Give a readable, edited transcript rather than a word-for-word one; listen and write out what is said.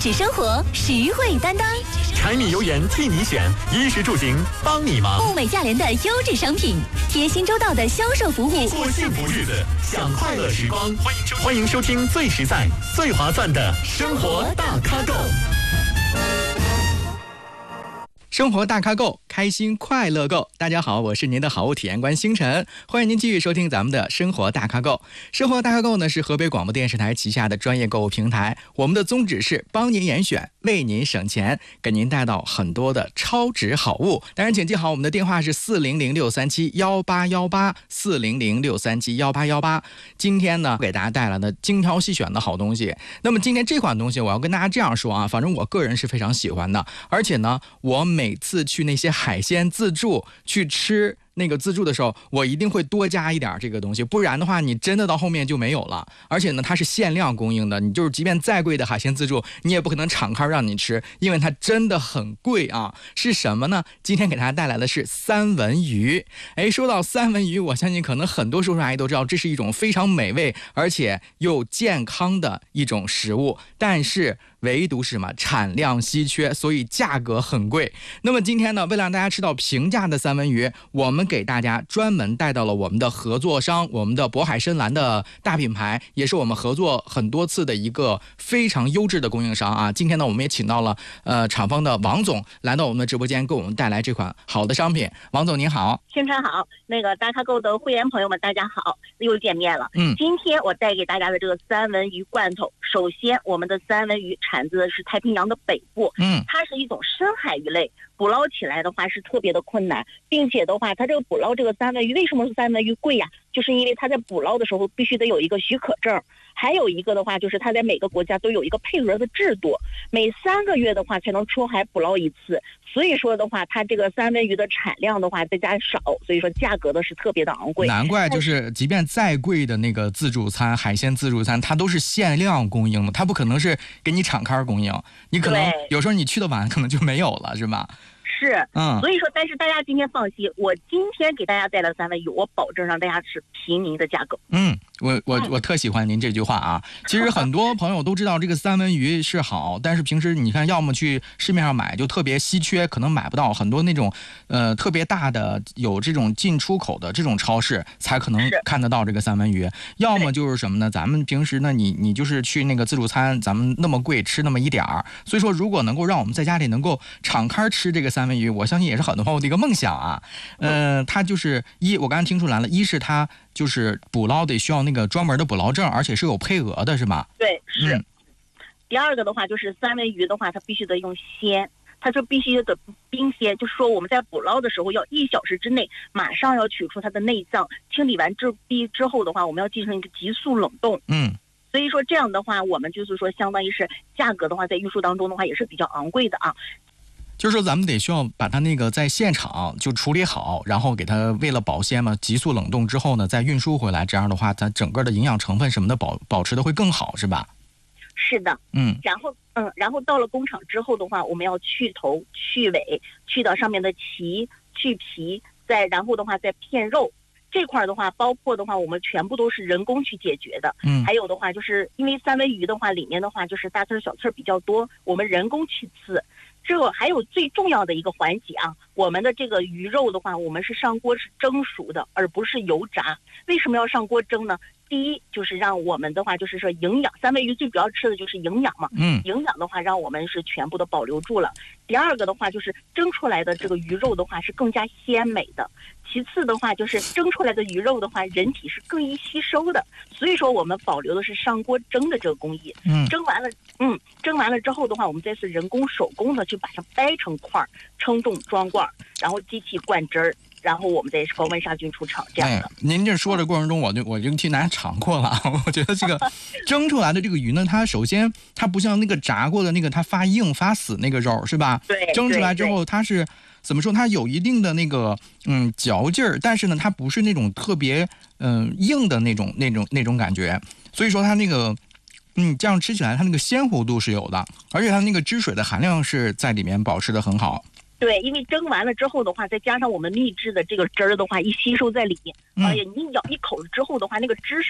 质生活，实惠担当。 柴米油盐替你选，衣食住行帮你忙。 物美价廉的优质商品，贴心周到的销售服务， 过幸福日子，享快乐时光。欢迎收听最实在、最划算的生活大咖购。 生活大咖购，开心快乐购。大家好，我是您的好物体验官星辰，欢迎您继续收听咱们的生活大咖购。生活大咖购呢是河北广播电视台旗下的专业购物平台，我们的宗旨是帮您严选，为您省钱，给您带到很多的超值好物。当然请记好，我们的电话是400-637-1818，400-637-1818。今天呢给大家带来的精挑细选的好东西。那么今天这款东西我要跟大家这样说啊，反正我个人是非常喜欢的，而且呢我每次去那些海鲜自助去吃那个自助的时候，我一定会多加一点这个东西，不然的话你真的到后面就没有了。而且呢它是限量供应的，你就是即便再贵的海鲜自助你也不可能敞开让你吃，因为它真的很贵啊。是什么呢？今天给大家带来的是三文鱼。说到三文鱼，我相信可能很多叔叔阿姨都知道，这是一种非常美味而且又健康的一种食物，但是唯独是什么？产量稀缺，所以价格很贵。那么今天呢，为了让大家吃到平价的三文鱼，我们给大家专门带到了我们的合作商，我们的渤海深蓝的大品牌，也是我们合作很多次的一个非常优质的供应商啊。今天呢，我们也请到了厂方的王总来到我们的直播间，给我们带来这款好的商品。王总您好。 星辰好，那个大咖购的会员朋友们大家好，又见面了。今天我带给大家的这个三文鱼罐头，首先我们的三文鱼产自的是太平洋的北部，它是一种深海鱼类，捕捞起来的话是特别的困难，并且的话它这个捕捞这个三文鱼，为什么是三文鱼贵呀？就是因为它在捕捞的时候必须得有一个许可证，还有一个的话就是它在每个国家都有一个配额的制度，每3个月的话才能出海捕捞一次，所以说的话它这个三文鱼的产量的话再加少，所以说价格的是特别的昂贵。 难怪就是即便再贵的那个自助餐，海鲜自助餐，它都是限量供应的，它不可能是给你敞开供应，你可能有时候你去的晚可能就没有了，是吧？ 是，所以说，但是大家今天放心，我今天给大家带来三文鱼，我保证让大家吃平民的价格。 我特喜欢您这句话啊。其实很多朋友都知道这个三文鱼是好，但是平时你看，要么去市面上买就特别稀缺，可能买不到很多那种特别大的有这种进出口的这种超市才可能看得到这个三文鱼，要么就是什么呢？咱们平时呢，你就是去那个自助餐，咱们那么贵吃那么一点儿，所以说如果能够让我们在家里能够敞开吃这个三文鱼，我相信也是很多朋友的一个梦想啊。它就是我刚才听出来了，一是它就是捕捞得需要那个专门的捕捞证，而且是有配额的，是吧？ 对，是。第二个的话就是三文鱼的话，它必须得用鲜，它就必须得冰鲜，就是说我们在捕捞的时候要1小时之内马上要取出它的内脏，清理完之后的话，我们要进行一个急速冷冻。所以说这样的话，我们就是说相当于是价格的话，在运输当中的话也是比较昂贵的啊。 就是说咱们得需要把它那个在现场就处理好，然后给它为了保鲜嘛，急速冷冻之后呢再运输回来，这样的话咱整个的营养成分什么的保持的会更好，是吧？ 是的。然后到了工厂之后的话，我们要去头去尾，去到上面的鳍，去皮，然后的话再片肉，这块的话包括的话我们全部都是人工去解决的。还有的话就是因为三文鱼的话里面的话就是大刺小刺比较多，我们人工去刺。这个还有最重要的一个环节啊，我们的这个鱼肉的话，我们是上锅是蒸熟的，而不是油炸。为什么要上锅蒸呢？第一就是让我们的话就是说营养，三文鱼最主要吃的就是营养嘛，营养的话让我们是全部都保留住了。第二个的话就是蒸出来的这个鱼肉的话是更加鲜美的。其次的话就是蒸出来的鱼肉的话，人体是更易吸收的，所以说我们保留的是上锅蒸的这个工艺。蒸完了之后的话，我们再是人工手工的去把它掰成块，称重装罐，然后机器灌汁儿，然后我们再是高温杀菌出厂这样的。 您这说的过程中，我就去拿尝过了。我觉得这个蒸出来的这个鱼呢，它首先它不像那个炸过的那个它发硬发死那个肉，是吧？ 对。 蒸出来之后，它是怎么说？它有一定的那个嚼劲儿，但是呢，它不是那种特别硬的那种感觉。所以说它那个这样吃起来它那个鲜活度是有的，而且它那个汁水的含量是在里面保持的很好。 对，因为蒸完了之后的话，再加上我们秘制的这个汁儿的话，一吸收在里面，而且你咬一口之后的话，那个汁